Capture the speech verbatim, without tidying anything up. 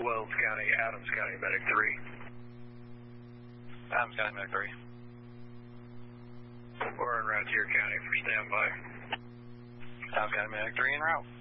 Wells County, Adams County, Medic three. Adams County, Medic three. We're en route to your county for standby. Adams County, Medic three en route.